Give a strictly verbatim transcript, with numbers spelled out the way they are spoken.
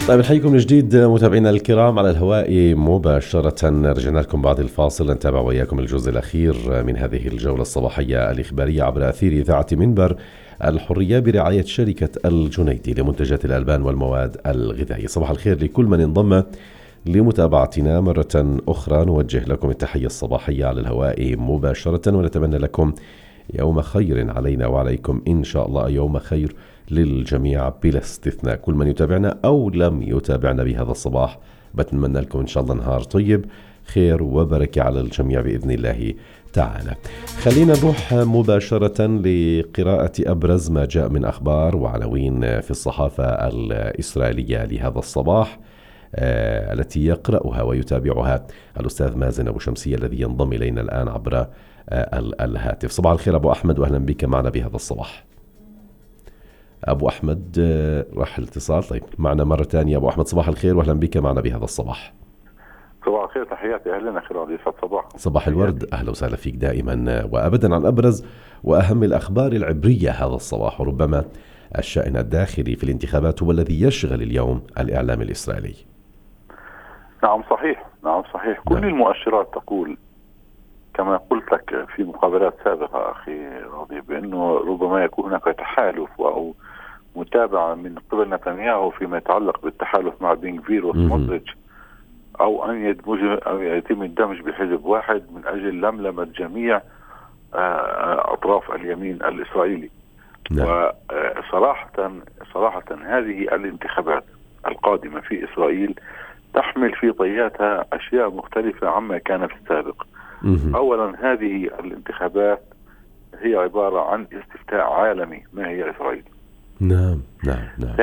طيب نحييكم من جديد متابعينا الكرام على الهواء مباشرة. رجعنا لكم بعد الفاصل نتابع وإياكم الجزء الأخير من هذه الجولة الصباحية الإخبارية عبر أثير إذاعة منبر الحرية برعاية شركة الجنيدي لمنتجات الألبان والمواد الغذائية. صباح الخير لكل من انضم لمتابعتنا مرة أخرى. نوجه لكم التحية الصباحية على الهواء مباشرة ونتمنى لكم يوم خير علينا وعليكم إن شاء الله، يوم خير للجميع بلا استثناء. كل من يتابعنا أو لم يتابعنا بهذا الصباح بتمنى لكم إن شاء الله نهار طيب، خير وبركة على الجميع بإذن الله تعالى. خلينا نروح مباشرة لقراءة أبرز ما جاء من أخبار وعناوين في الصحافة الإسرائيلية لهذا الصباح، آه التي يقرأها ويتابعها الأستاذ مازن أبو شمسية الذي ينضم إلينا الآن عبر آه الهاتف. صباح الخير أبو أحمد وأهلا بك معنا بهذا الصباح. أبو أحمد راح الاتصال. طيب معنا مرة ثانية أبو أحمد، صباح الخير وأهلا بك معنا بهذا الصباح. صباح الخير، تحياتي، أهلا أخي رادي، صباح صباح الورد، أهلا وسهلا فيك دائما وأبدا عن أبرز وأهم الأخبار العبرية هذا الصباح. وربما الشأن الداخلي في الانتخابات هو الذي يشغل اليوم الإعلام الإسرائيلي. نعم صحيح، نعم صحيح. كل نعم. المؤشرات تقول كما قلت لك في مقابلات سابقة أخي راضي بأنه ربما يكون هناك تحالف أو متابعة من قبل نتنياهو فيما يتعلق بالتحالف مع بن غفير وسموتريتش، أو أن يدمج أو يتم الدمج بحزب واحد من أجل لملمة جميع أطراف اليمين الإسرائيلي. نعم. وصراحة صراحة هذه الانتخابات القادمة في إسرائيل تحمل في طياتها أشياء مختلفة عما كان في السابق. أولا هذه الانتخابات هي عبارة عن استفتاء عالمي ما هي إسرائيل. نعم نعم نعم.